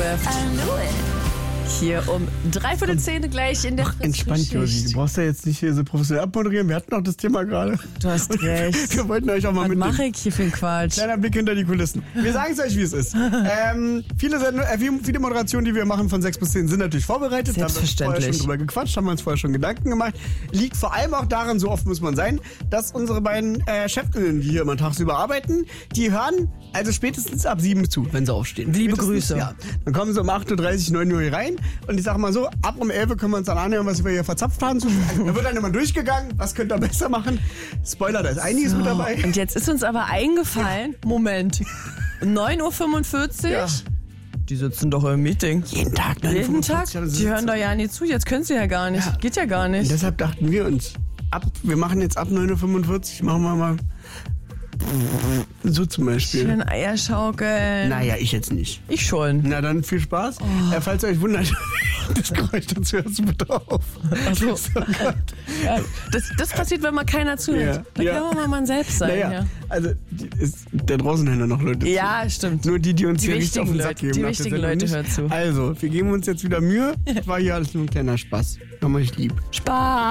Swift. I knew it. Hier um 9:45 gleich in der Entspannt, Josi. Du brauchst ja jetzt nicht hier so professionell abmoderieren. Wir hatten auch das Thema gerade. Du hast recht. Wir wollten euch auch mal Was mitnehmen. mache ich hier für einen Quatsch? Kleiner Blick hinter die Kulissen. Wir sagen es euch, wie es ist. Viele Moderationen, die wir machen von 6 bis 10, sind natürlich vorbereitet. Da haben wir Selbstverständlich. vorher schon drüber gequatscht, haben wir uns vorher schon Gedanken gemacht. Liegt vor allem auch daran, so oft muss man sein, dass unsere beiden Chefinnen, die hier immer tagsüber arbeiten, die hören also spätestens ab 7 zu, wenn sie aufstehen. Liebe Spätestens, Grüße. Ja. Dann kommen sie um 8:30 Uhr, 9 Uhr hier rein und ich sag mal so, ab um 11 Uhr können wir uns dann anhören, was wir hier verzapft haben. Da wird dann immer durchgegangen, was könnt ihr besser machen. Spoiler, da ist einiges mit dabei. Und jetzt ist uns aber eingefallen, Moment, 9:45 Uhr? Ja. Die sitzen doch im Meeting. Jeden Tag, ne? Jeden Tag? 45 Jahre Die hören doch ja nicht zu. Jetzt können sie ja gar nicht. Ja. Geht ja gar Und nicht. deshalb dachten wir uns, wir machen jetzt ab 9:45 Uhr, machen wir mal so zum Beispiel. Schön Eier schaukeln. Naja, ich jetzt nicht. Ich schon. Na dann viel Spaß. Falls ihr euch wundert, das Geräusch dazu hörst du bitte auf. Ach so. Oh Gott. Ja, das passiert, wenn mal keiner zuhört. Ja, Dann ja. kann man mal man selbst sein. Naja, Ja, also da draußen hören ja noch Leute zu. ja stimmt. Nur die uns Die hier nicht auf den wichtigen Sack Leute- geben. die nach der wichtigen Sendung Leute nicht. hören zu. Also, wir geben uns jetzt wieder Mühe. Das war hier alles nur ein kleiner Spaß. Haben euch lieb. Spaß.